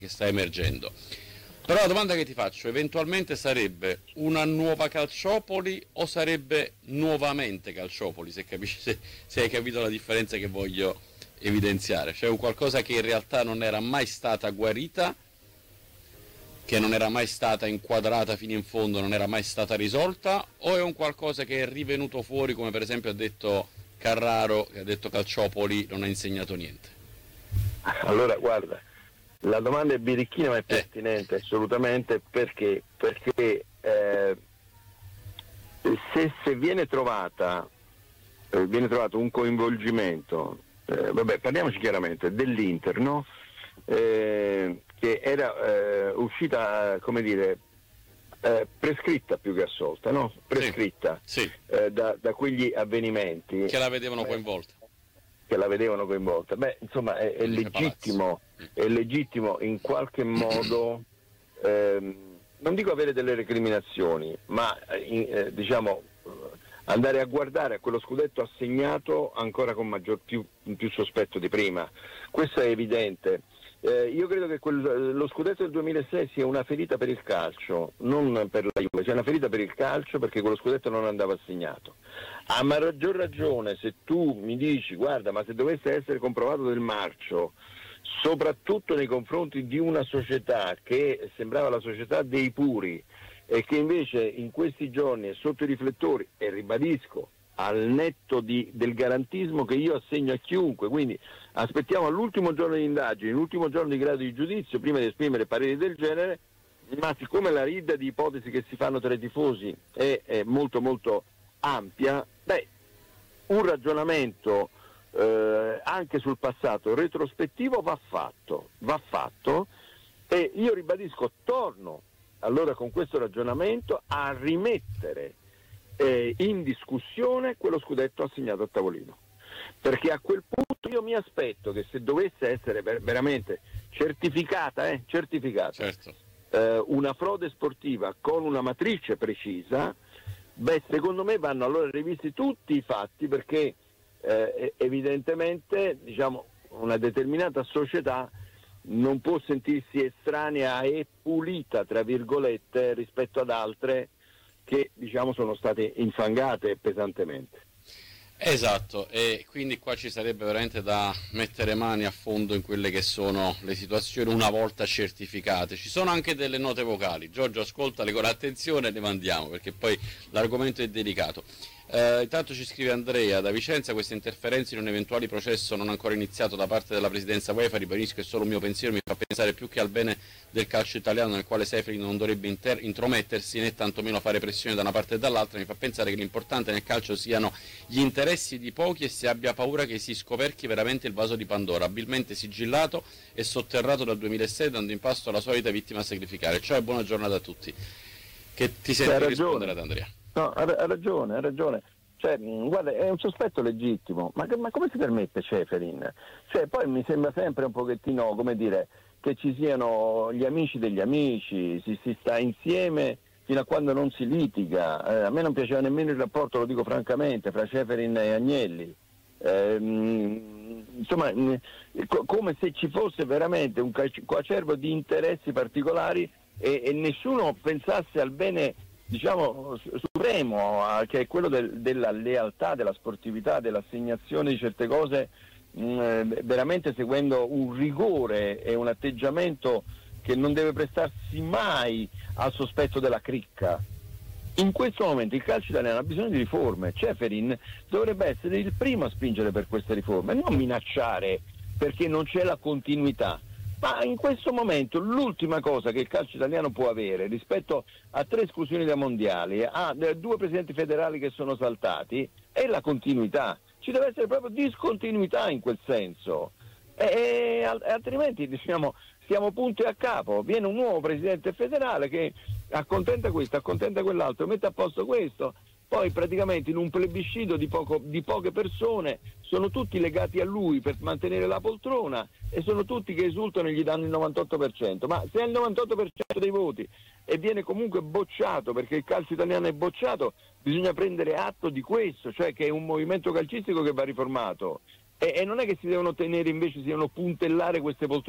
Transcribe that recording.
che sta emergendo. Però la domanda che ti faccio, eventualmente sarebbe una nuova Calciopoli o sarebbe nuovamente Calciopoli, se capisci, se hai capito la differenza che voglio evidenziare? Cioè un qualcosa che in realtà non era mai stata guarita, che non era mai stata inquadrata fino in fondo, non era mai stata risolta, o è un qualcosa che è rivenuto fuori, come per esempio ha detto Carraro, che ha detto Calciopoli non ha insegnato niente? Allora, guarda, la domanda è birichina ma è pertinente assolutamente, perché se viene trovato un coinvolgimento, parliamoci chiaramente dell'Inter, no? Che era uscita, come dire, prescritta più che assolta, no? Prescritta Sì. da quegli avvenimenti Che la vedevano coinvolta. Beh, insomma, è legittimo in qualche modo, non dico avere delle recriminazioni, ma diciamo andare a guardare a quello scudetto assegnato ancora con più sospetto di prima. Questo è evidente. Io credo che lo scudetto del 2006 sia una ferita per il calcio, non per la Juve, sia una ferita per il calcio, perché quello scudetto non andava assegnato. A maggior ragione se tu mi dici, guarda, ma se dovesse essere comprovato del marcio, soprattutto nei confronti di una società che sembrava la società dei puri e che invece in questi giorni è sotto i riflettori, e ribadisco, al netto del garantismo che io assegno a chiunque, quindi aspettiamo all'ultimo giorno di indagini, l'ultimo giorno di grado di giudizio prima di esprimere pareri del genere, ma siccome la ridda di ipotesi che si fanno tra i tifosi è molto molto ampia, un ragionamento anche sul passato retrospettivo va fatto, e io ribadisco, torno allora con questo ragionamento a rimettere in discussione quello scudetto assegnato a tavolino, perché a quel punto io mi aspetto che se dovesse essere veramente certificata Certo. una frode sportiva con una matrice precisa, secondo me vanno allora rivisti tutti i fatti, perché evidentemente, diciamo, una determinata società non può sentirsi estranea e pulita, tra virgolette, rispetto ad altre che, diciamo, sono state infangate pesantemente. Esatto, e quindi qua ci sarebbe veramente da mettere mani a fondo in quelle che sono le situazioni una volta certificate. Ci sono anche delle note vocali, Giorgio ascoltale con attenzione e le mandiamo, perché poi l'argomento è delicato. Intanto ci scrive Andrea da Vicenza: queste interferenze in un eventuale processo non ancora iniziato da parte della presidenza UEFA, ribadisco che è solo un mio pensiero, mi fa pensare più che al bene del calcio italiano, nel quale Seferin non dovrebbe intromettersi né tantomeno fare pressione da una parte e dall'altra. Mi fa pensare che l'importante nel calcio siano gli interessi di pochi e si abbia paura che si scoperchi veramente il vaso di Pandora, abilmente sigillato e sotterrato dal 2006, dando in pasto alla solita vittima a sacrificare. Ciao e buona giornata a tutti. Che ti senti rispondere ad Andrea? No, ha ragione. Cioè, guarda, è un sospetto legittimo, ma come si permette Ceferin? Cioè, poi mi sembra sempre un pochettino, come dire, che ci siano gli amici degli amici, si sta insieme fino a quando non si litiga. A me non piaceva nemmeno il rapporto, lo dico francamente, fra Ceferin e Agnelli. Insomma, come se ci fosse veramente un coacervo di interessi particolari e nessuno pensasse al bene, diciamo, supremo, che è quello della lealtà, della sportività, dell'assegnazione di certe cose, veramente seguendo un rigore e un atteggiamento che non deve prestarsi mai al sospetto della cricca. In questo momento il calcio italiano ha bisogno di riforme. Ceferin dovrebbe essere il primo a spingere per queste riforme, non minacciare perché non c'è la continuità. Ma in questo momento l'ultima cosa che il calcio italiano può avere rispetto a 3 esclusioni da mondiali, a 2 presidenti federali che sono saltati, è la continuità. Ci deve essere proprio discontinuità in quel senso. E altrimenti, diciamo, stiamo punto e a capo. Viene un nuovo presidente federale che accontenta questo, accontenta quell'altro, mette a posto questo. Poi praticamente in un plebiscito di poche persone sono tutti legati a lui per mantenere la poltrona e sono tutti che esultano e gli danno il 98%. Ma se ha il 98% dei voti e viene comunque bocciato, perché il calcio italiano è bocciato, bisogna prendere atto di questo, cioè che è un movimento calcistico che va riformato. E non è che si devono tenere, invece si devono puntellare queste poltrone